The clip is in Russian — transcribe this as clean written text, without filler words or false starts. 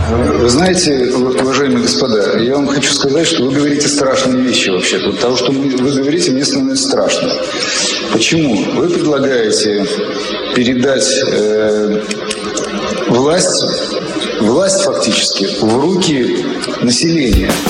Вы знаете, уважаемые господа, я вам хочу сказать, что вы говорите страшные вещи вообще-то. Того, что вы говорите, мне становится страшно. Почему? Вы предлагаете передать власть фактически в руки населения.